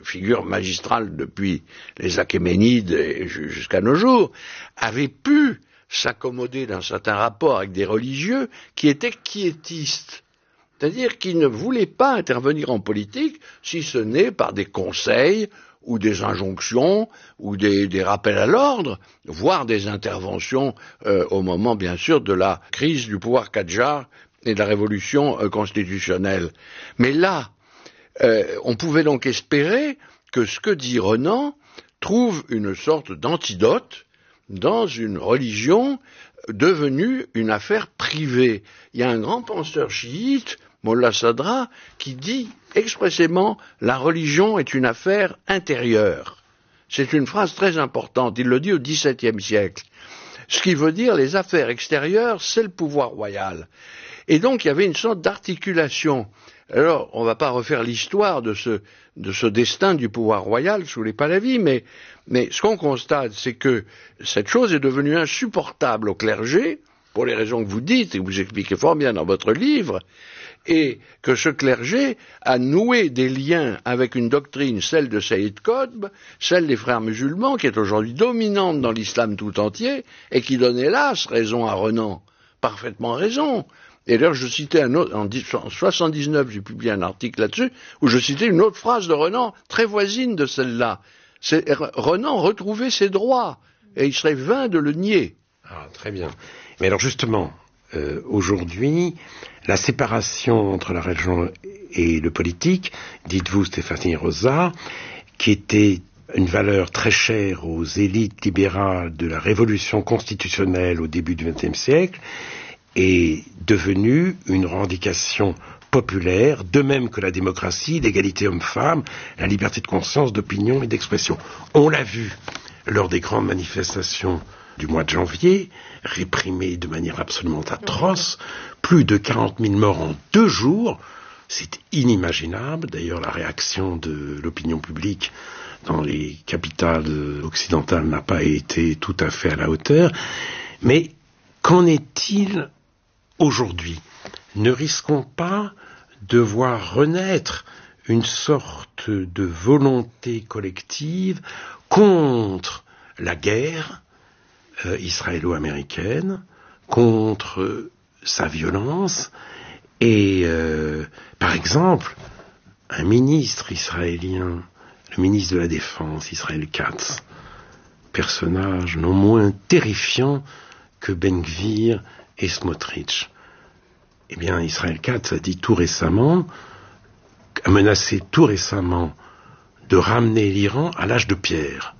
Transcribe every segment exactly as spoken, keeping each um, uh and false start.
figure magistrale depuis les Achéménides et jusqu'à nos jours, avait pu s'accommoder d'un certain rapport avec des religieux qui étaient quiétistes. C'est-à-dire qu'ils ne voulaient pas intervenir en politique si ce n'est par des conseils ou des injonctions ou des, des rappels à l'ordre, voire des interventions euh, au moment, bien sûr, de la crise du pouvoir Kadjar et de la révolution euh, constitutionnelle. Mais là, euh, on pouvait donc espérer que ce que dit Renan trouve une sorte d'antidote dans une religion devenue une affaire privée. Il y a un grand penseur chiite, Mollah Sadra, qui dit expressément « la religion est une affaire intérieure ». C'est une phrase très importante, il le dit au dix-septième siècle. Ce qui veut dire les affaires extérieures, c'est le pouvoir royal. Et donc il y avait une sorte d'articulation. Alors, on ne va pas refaire l'histoire de ce, de ce destin du pouvoir royal sous les Pahlavis, mais, mais ce qu'on constate, c'est que cette chose est devenue insupportable au clergé, pour les raisons que vous dites et que vous expliquez fort bien dans votre livre, et que ce clergé a noué des liens avec une doctrine, celle de Sayyid Qutb, celle des frères musulmans, qui est aujourd'hui dominante dans l'islam tout entier, et qui donne hélas raison à Renan, parfaitement raison. Et d'ailleurs, je citais un autre, en soixante-dix-neuf, j'ai publié un article là-dessus, où je citais une autre phrase de Renan, très voisine de celle-là. C'est Renan retrouvait ses droits, et il serait vain de le nier. Ah, très bien. Mais alors justement, euh, aujourd'hui, la séparation entre la religion et le politique, dites-vous Stéphanie Rosa, qui était une valeur très chère aux élites libérales de la révolution constitutionnelle au début du vingtième siècle, est devenue une revendication populaire, de même que la démocratie, l'égalité homme-femme, la liberté de conscience, d'opinion et d'expression. On l'a vu lors des grandes manifestations du mois de janvier, réprimées de manière absolument atroce, plus de quarante mille morts en deux jours, c'est inimaginable. D'ailleurs, la réaction de l'opinion publique dans les capitales occidentales n'a pas été tout à fait à la hauteur. Mais qu'en est-il aujourd'hui? Ne risquons pas de voir renaître une sorte de volonté collective contre la guerre euh, israélo-américaine, contre euh, sa violence, et euh, par exemple, un ministre israélien, le ministre de la Défense, Israël Katz, personnage non moins terrifiant que Ben Gvir et Smotrich. Eh bien, Israël Katz a dit tout récemment, a menacé tout récemment de ramener l'Iran à l'âge de pierre.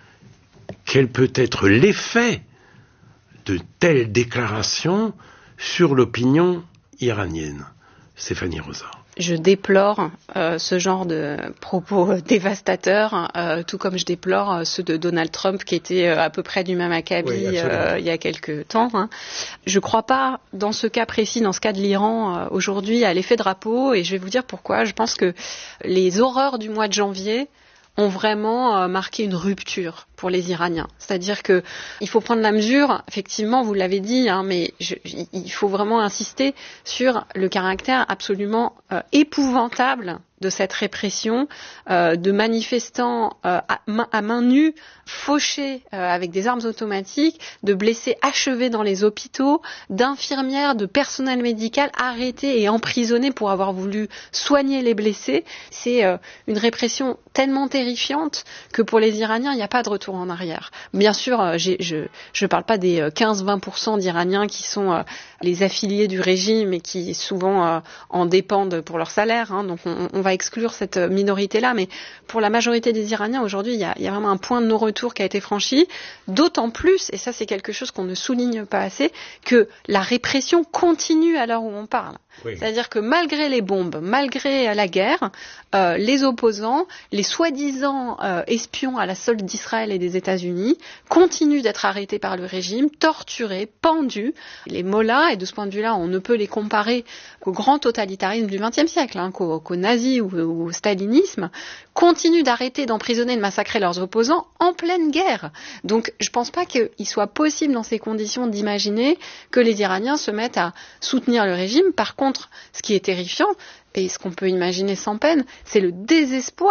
Quel peut être l'effet de telles déclarations sur l'opinion iranienne? Stéphanie Rosa. Je déplore euh, ce genre de propos dévastateurs, euh, tout comme je déplore euh, ceux de Donald Trump qui étaient euh, à peu près du même acabit oui, euh, il y a quelques temps. Hein. Je ne crois pas, dans ce cas précis, dans ce cas de l'Iran, euh, aujourd'hui, à l'effet drapeau, et je vais vous dire pourquoi. Je pense que les horreurs du mois de janvier ont vraiment euh, marqué une rupture pour les Iraniens. C'est-à-dire que il faut prendre la mesure, effectivement, vous l'avez dit, hein, mais je, il faut vraiment insister sur le caractère absolument euh, épouvantable de cette répression, euh, de manifestants euh, à, main, à main nue, fauchés euh, avec des armes automatiques, de blessés achevés dans les hôpitaux, d'infirmières, de personnel médical arrêtés et emprisonnés pour avoir voulu soigner les blessés. C'est euh, une répression tellement terrifiante que pour les Iraniens, il n'y a pas de retour en arrière. Bien sûr, euh, j'ai, je ne parle pas des quinze à vingt pour cent d'Iraniens qui sont euh, les affiliés du régime et qui souvent euh, en dépendent pour leur salaire, hein, donc on, on va exclure cette minorité-là, mais pour la majorité des Iraniens, aujourd'hui, il y a, il y a vraiment un point de non-retour qui a été franchi, d'autant plus, et ça c'est quelque chose qu'on ne souligne pas assez, que la répression continue à l'heure où on parle. Oui. C'est-à-dire que malgré les bombes, malgré la guerre, euh, les opposants, les soi-disant euh, espions à la solde d'Israël et des États-Unis, continuent d'être arrêtés par le régime, torturés, pendus. Les mollahs, et de ce point de vue-là, on ne peut les comparer qu'au grand totalitarisme du vingtième siècle, hein, qu'aux, qu'aux nazis ou, ou au stalinisme, continuent d'arrêter, d'emprisonner, de massacrer leurs opposants en pleine guerre. Donc je ne pense pas qu'il soit possible dans ces conditions d'imaginer que les Iraniens se mettent à soutenir le régime. Par contre, ce qui est terrifiant, et ce qu'on peut imaginer sans peine, c'est le désespoir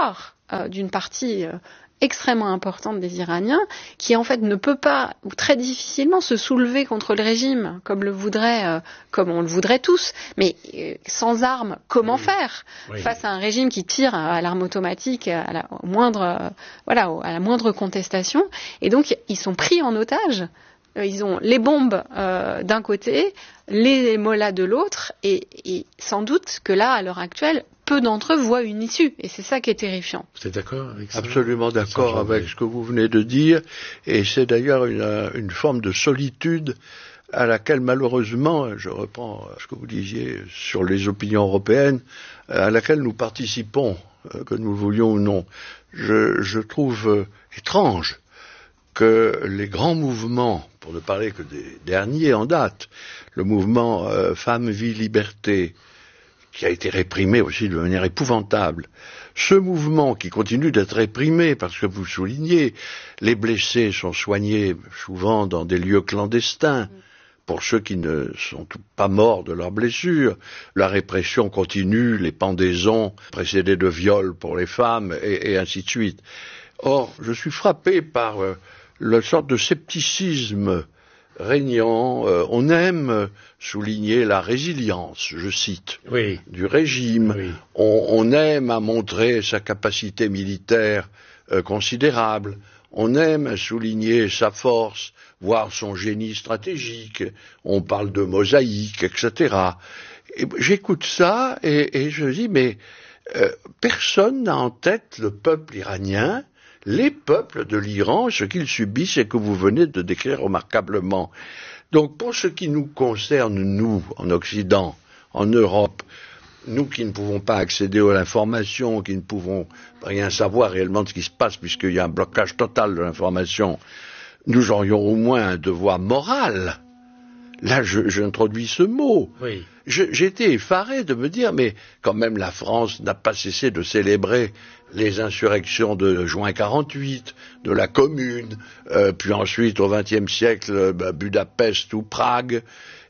euh, d'une partie euh, extrêmement importante des Iraniens, qui en fait ne peut pas, ou très difficilement, se soulever contre le régime, comme le voudrait, euh, comme on le voudrait tous. Mais euh, sans armes, comment oui. faire oui. face à un régime qui tire à l'arme automatique à la au moindre, euh, voilà, à la moindre contestation. Et donc ils sont pris en otage. Ils ont les bombes euh, d'un côté, les mollahs de l'autre, et, et sans doute que là, à l'heure actuelle, peu d'entre eux voient une issue, et c'est ça qui est terrifiant. Vous êtes d'accord avec ça? Absolument d'accord avec ce que vous venez de dire, et c'est d'ailleurs une, une forme de solitude à laquelle malheureusement, je reprends ce que vous disiez sur les opinions européennes, à laquelle nous participons, que nous le voulions ou non. Je, je trouve étrange que les grands mouvements, pour ne parler que des derniers en date, le mouvement euh, Femmes, Vie, Liberté, qui a été réprimé aussi de manière épouvantable, ce mouvement qui continue d'être réprimé, parce que vous soulignez, les blessés sont soignés souvent dans des lieux clandestins, pour ceux qui ne sont pas morts de leurs blessures, la répression continue, les pendaisons précédées de viols pour les femmes, et, et ainsi de suite. Or, je suis frappé par euh, la sorte de scepticisme régnant. Euh, on aime souligner la résilience, je cite, oui. du régime. Oui. On, on aime à montrer sa capacité militaire euh, considérable. On aime à souligner sa force, voire son génie stratégique. On parle de mosaïque, et cetera. Et j'écoute ça et, et je dis, mais euh, personne n'a en tête le peuple iranien, les peuples de l'Iran, ce qu'ils subissent et que vous venez de décrire remarquablement. Donc pour ce qui nous concerne, nous, en Occident, en Europe, nous qui ne pouvons pas accéder à l'information, qui ne pouvons rien savoir réellement de ce qui se passe puisqu'il y a un blocage total de l'information, nous aurions au moins un devoir moral. Là, je, j'introduis ce mot. Oui. Je, j'étais effaré de me dire, mais quand même la France n'a pas cessé de célébrer les insurrections de juin quarante-huit, de la Commune, euh, puis ensuite au vingtième siècle, bah, Budapest ou Prague,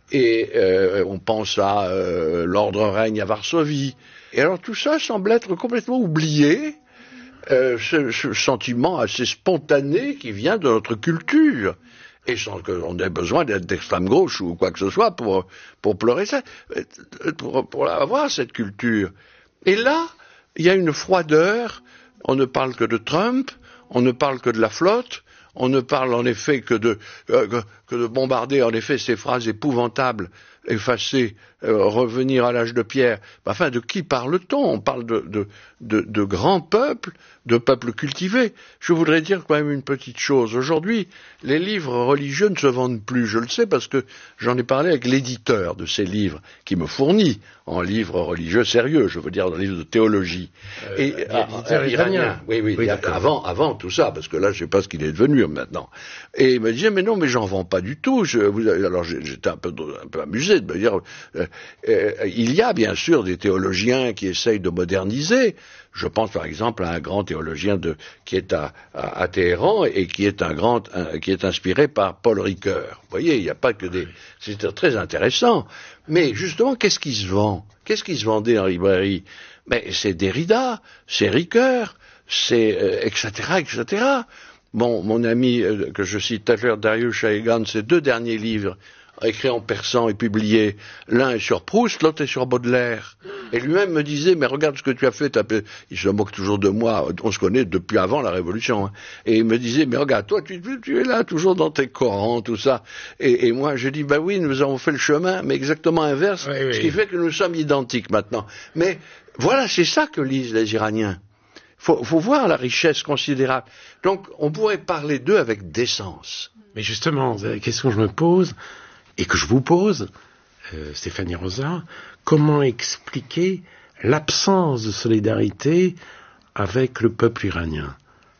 et euh, on pense à euh, l'ordre règne à Varsovie. Et alors tout ça semble être complètement oublié, euh, ce, ce sentiment assez spontané qui vient de notre culture. Et sans qu'on ait besoin d'être d'extrême gauche ou quoi que ce soit pour, pour pleurer ça, pour, pour avoir cette culture. Et là, il y a une froideur, on ne parle que de Trump, on ne parle que de la flotte, on ne parle en effet que de, euh, que, que de bombarder en effet ces phrases épouvantables, effacer, euh, revenir à l'âge de pierre. Enfin, de qui parle-t-on? On parle de, de, de, de grands peuples, de peuples cultivés. Je voudrais dire quand même une petite chose. Aujourd'hui, les livres religieux ne se vendent plus. Je le sais parce que j'en ai parlé avec l'éditeur de ces livres, qui me fournit en livres religieux sérieux, je veux dire dans les livres de théologie. Euh, Et l'éditeur iranien. Oui, oui, oui avant, avant tout ça, parce que là, je sais pas ce qu'il est devenu maintenant. Et il me disait, mais non, mais j'en vends pas du tout. Je, vous, alors j'étais un peu, un peu amusé de me dire, euh, euh, il y a bien sûr des théologiens qui essayent de moderniser. Je pense par exemple à un grand théologien de, qui est à, à, à Téhéran et qui est un grand, un, qui est inspiré par Paul Ricoeur. Vous voyez, il n'y a pas que des, c'est très intéressant. Mais justement, qu'est-ce qui se vend? Qu'est-ce qui se vendait en librairie? Mais c'est Derrida, c'est Ricoeur, c'est euh, et cetera, et cetera. Bon, mon ami euh, que je cite tout à l'heure, Darius Shayegan, ses deux derniers livres écrits en persan et publiés, l'un est sur Proust, l'autre est sur Baudelaire. Et lui-même me disait, mais regarde ce que tu as fait, il se moque toujours de moi, on se connaît depuis avant la Révolution, hein. Et il me disait, mais regarde, toi, tu, tu es là, toujours dans tes Corans, tout ça. Et, et moi, je dis, bah oui, nous avons fait le chemin, mais exactement inverse, oui, oui. Ce qui fait que nous sommes identiques maintenant. Mais voilà, c'est ça que lisent les Iraniens. Faut, faut voir la richesse considérable. Donc, on pourrait parler d'eux avec décence. Mais justement, la question que je me pose, et que je vous pose, euh, Stéphanie Rosa, comment expliquer l'absence de solidarité avec le peuple iranien?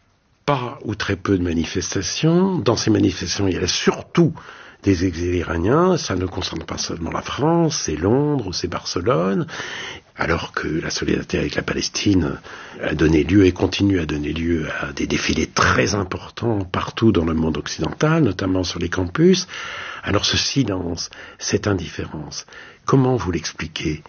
Pas ou très peu de manifestations. Dans ces manifestations, il y a surtout des exilés iraniens. Ça ne concerne pas seulement la France, c'est Londres ou c'est Barcelone. Alors que la solidarité avec la Palestine a donné lieu et continue à donner lieu à des défilés très importants partout dans le monde occidental, notamment sur les campus. Alors ce silence, cette indifférence, comment vous l'expliquez?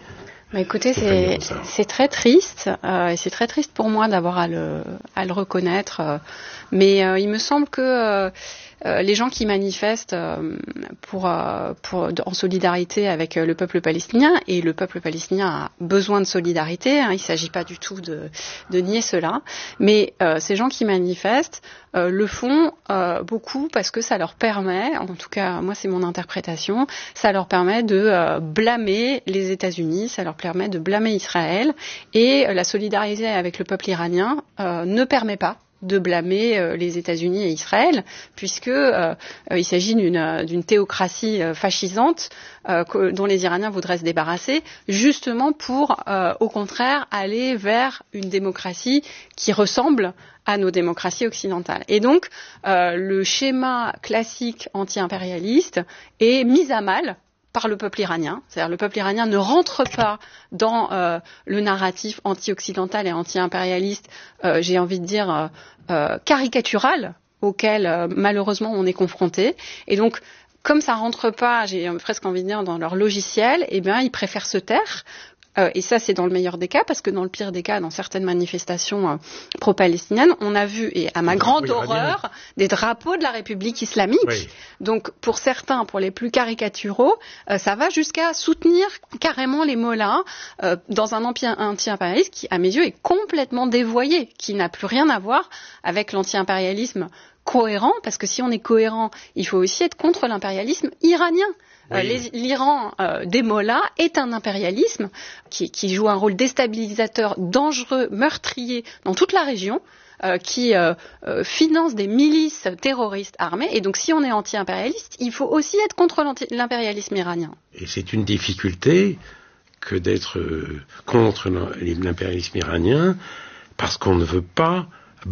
Bah écoutez, c'est, c'est très triste, euh, et c'est très triste pour moi d'avoir à le, à le reconnaître, euh, mais euh, il me semble que euh, euh, les gens qui manifestent euh, pour, euh, pour, en solidarité avec euh, le peuple palestinien, et le peuple palestinien a besoin de solidarité, hein, il ne s'agit pas du tout de, de nier cela, mais euh, ces gens qui manifestent euh, le font euh, beaucoup parce que ça leur permet, en tout cas moi c'est mon interprétation, ça leur permet de euh, blâmer les États-Unis, ça leur permet de blâmer Israël, et euh, la solidarité avec le peuple iranien euh, ne permet pas de blâmer euh, les États-Unis et Israël, puisque euh, euh, il s'agit d'une, d'une théocratie euh, fascisante euh, que, dont les Iraniens voudraient se débarrasser, justement pour, euh, au contraire, aller vers une démocratie qui ressemble à nos démocraties occidentales. Et donc, euh, le schéma classique anti-impérialiste est mis à mal par le peuple iranien. C'est-à-dire le peuple iranien ne rentre pas dans euh, le narratif anti-occidental et anti-impérialiste, euh, j'ai envie de dire, euh, euh, caricatural, auquel euh, malheureusement on est confronté. Et donc, comme ça rentre pas, j'ai presque envie de dire, dans leur logiciel, eh bien, ils préfèrent se taire. Euh, et ça, c'est dans le meilleur des cas, parce que dans le pire des cas, dans certaines manifestations euh, pro-palestiniennes, on a vu, et à ma grande horreur, des drapeaux de la République islamique. Oui. Donc, pour certains, pour les plus caricaturaux, euh, ça va jusqu'à soutenir carrément les mollahs euh, dans un empire anti-impérialiste qui, à mes yeux, est complètement dévoyé, qui n'a plus rien à voir avec l'anti-impérialisme cohérent, parce que si on est cohérent, il faut aussi être contre l'impérialisme iranien. Oui. Euh, les, L'Iran euh, des mollahs est un impérialisme qui, qui joue un rôle déstabilisateur, dangereux, meurtrier dans toute la région, euh, qui euh, euh, finance des milices terroristes armées. Et donc, si on est anti-impérialiste, il faut aussi être contre l'impérialisme iranien. Et c'est une difficulté que d'être euh, contre l'impérialisme iranien, parce qu'on ne veut pas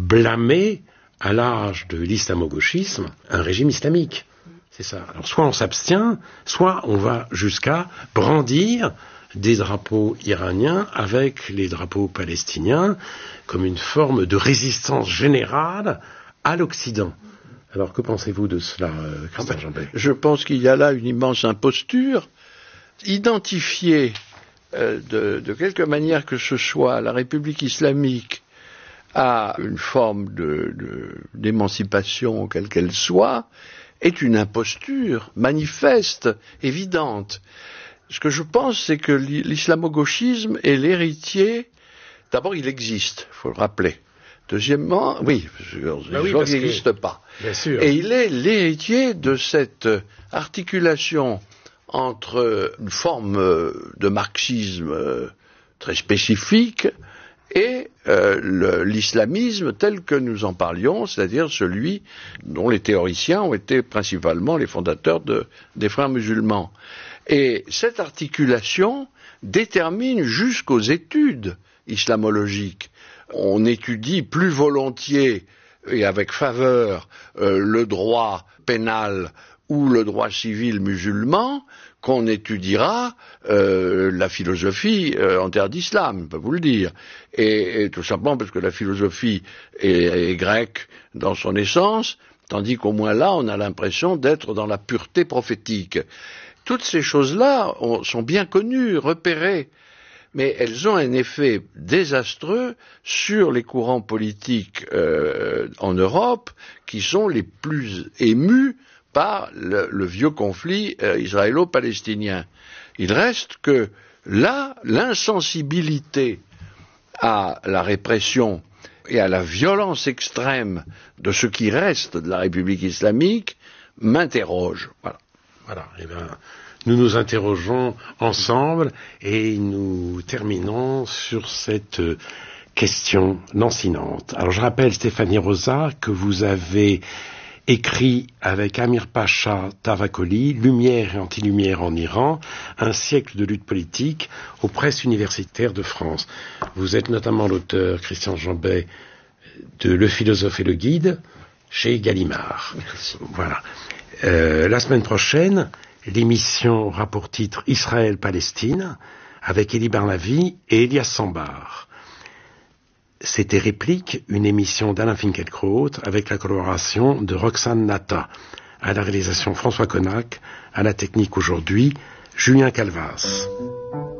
blâmer à l'âge de l'islamo-gauchisme un régime islamique. C'est ça. Alors, soit on s'abstient, soit on va jusqu'à brandir des drapeaux iraniens avec les drapeaux palestiniens comme une forme de résistance générale à l'Occident. Alors, que pensez-vous de cela, Christian Jambet ? Je pense qu'il y a là une immense imposture. Identifier euh, de, de quelque manière que ce soit la République islamique à une forme de, de, d'émancipation, quelle qu'elle soit, est une imposture manifeste, évidente. Ce que je pense, c'est que l'islamo-gauchisme est l'héritier. D'abord, il existe, il faut le rappeler. Deuxièmement, oui, bah oui il n'existe pas. Bien sûr. Et il est l'héritier de cette articulation entre une forme de marxisme très spécifique et euh, le, l'islamisme tel que nous en parlions, c'est-à-dire celui dont les théoriciens ont été principalement les fondateurs de, des frères musulmans. Et cette articulation détermine jusqu'aux études islamologiques. On étudie plus volontiers et avec faveur euh, le droit pénal ou le droit civil musulman qu'on étudiera euh, la philosophie euh, en terre d'islam, je peux vous le dire. Et, et tout simplement parce que la philosophie est, est grecque dans son essence, tandis qu'au moins là, on a l'impression d'être dans la pureté prophétique. Toutes ces choses-là on, sont bien connues, repérées, mais elles ont un effet désastreux sur les courants politiques euh, en Europe qui sont les plus émus par le, le vieux conflit euh, israélo-palestinien. Il reste que là, l'insensibilité à la répression et à la violence extrême de ce qui reste de la République islamique m'interroge. Voilà. Voilà. Eh bien, nous nous interrogeons ensemble et nous terminons sur cette question lancinante. Alors, je rappelle, Stéphanie Rosa, que vous avez écrit avec Amir Pacha Tavakoli, Lumière et anti-lumière en Iran, un siècle de lutte politique aux presses universitaires de France. Vous êtes notamment l'auteur, Christian Jambet, de Le philosophe et le guide, chez Gallimard. Merci. Voilà. Euh, la semaine prochaine, l'émission aura pour titre Israël-Palestine, avec Elie Barnavi et Elias Sambar. C'était Réplique, une émission d'Alain Finkielkraut avec la collaboration de Roxane Nata. À la réalisation François Connac, à la technique aujourd'hui, Julien Calvas.